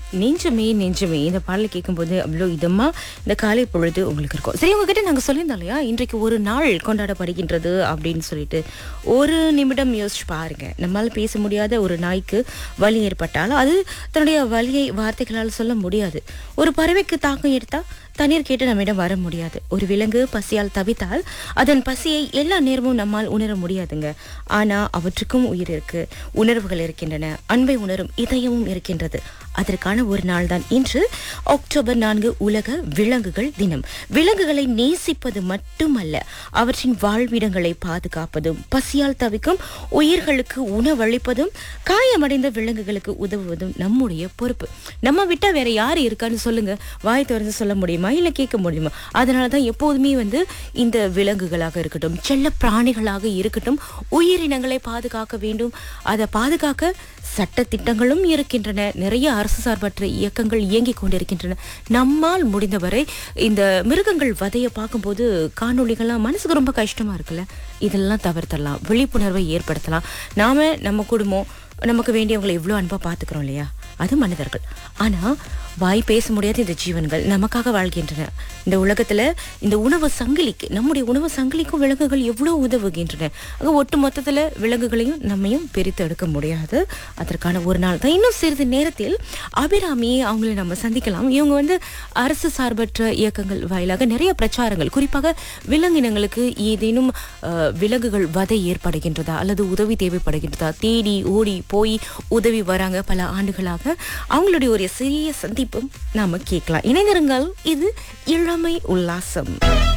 நெஞ்சமே நெஞ்சமே இந்த பாடலை கேட்கும்போது அவ்வளோ இதமா இந்த காலை பொழுது உங்களுக்கு இருக்கும். சரி, உங்ககிட்ட நாங்கள் சொல்லியிருந்தோம் இல்லையா, இன்றைக்கு ஒரு நாள் கொண்டாடப்படுகின்றது அப்படின்னு சொல்லிட்டு. ஒரு நிமிடம் யோசிச்சு பாருங்க, நம்மால் பேச முடியாத ஒரு நாய்க்கு வலி ஏற்பட்டால் அது தன்னுடைய வலியை வார்த்தைகளால் சொல்ல முடியாது. ஒரு பறவைக்கு தாக்கம் எடுத்தா தண்ணீர் கேட்டு நம்மிடம் வர முடியாது. ஒரு விலங்கு பசியால் தவித்தால் அதன் பசியை எல்லா நேரமும் நம்மால் உணர முடியாதுங்க. ஆனா அவற்றுக்கும் உயிர் இருக்கு, உணர்வுகள் இருக்கின்றன, அன்பை உணரும் இதயமும் இருக்கின்றது. அதற்கான ஒரு நாள் தான் இன்று, அக்டோபர் 4 உலக விலங்குகள் தினம். விலங்குகளை நேசிப்பது மட்டுமல்ல, அவற்றின் வாழ்விடங்களை பாதுகாப்பதும், பசியால் தவிக்கும் உயிர்களுக்கு உணவளிப்பதும், காயமடைந்த விலங்குகளுக்கு உதவுவதும் நம்முடைய பொறுப்பு. நம்ம விட்டா வேற யாரு இருக்கான்னு சொல்லுங்க? வாய் திறந்து சொல்ல முடியுமா, இல்ல கேட்க முடியுமா? அதனாலதான் எப்போதுமே இந்த விலங்குகளாக இருக்கட்டும், செல்ல பிராணிகளாக இருக்கட்டும், உயிரினங்களை பாதுகாக்க வேண்டும். அதை பாதுகாக்க சட்ட திட்டங்களும் இருக்கின்றன. நிறைய அரசு சார்பற்ற இயக்கங்கள் இயங்கிக் கொண்டிருக்கின்றன. நம்மால் முடிந்தவரை இந்த மிருகங்கள் வதையை பார்க்கும்போது காணொளிகள்லாம் மனசுக்கு ரொம்ப கஷ்டமா இருக்குல்ல, இதெல்லாம் தவிர்த்தலாம், விழிப்புணர்வை ஏற்படுத்தலாம். நாம நம்ம குடும்பம் நமக்கு வேண்டியவங்களை எவ்வளவு அன்பா பாத்துக்கிறோம் இல்லையா, அது மனிதர்கள். ஆனா வாய் பேச முடியாத இந்த ஜீவன்கள் நமக்காக வாழ்கின்றன. இந்த உலகத்துல இந்த உணவு சங்கிலிக்கு, நம்முடைய உணவு சங்கிலிக்கும் விலங்குகள் எவ்வளவு உதவுகின்றன. ஆக ஒட்டு மொத்தத்துல விலங்குகளையும் நம்மையும் பிரித்து எடுக்க முடியாது. அதற்கான ஒரு நாள் தான். இன்னும் சிறிது நேரத்தில் அபிராமி அவங்களை நம்ம சந்திக்கலாம். இவங்க அரசு சார்பற்ற இயக்கங்கள் வாயிலாக நிறைய பிரச்சாரங்கள், குறிப்பாக விலங்கினங்களுக்கு ஏதேனும் விலங்குகள் வதை ஏற்படுகின்றதா அல்லது உதவி தேவைப்படுகின்றதா தேடி ஓடி போய் உதவி வராங்க பல ஆண்டுகளாக. அவங்களுடைய ஒரு சிறிய சந்திப்பும் நாம கேட்கலாம். இணைந்திருங்கள், இது இளமை உல்லாசம்.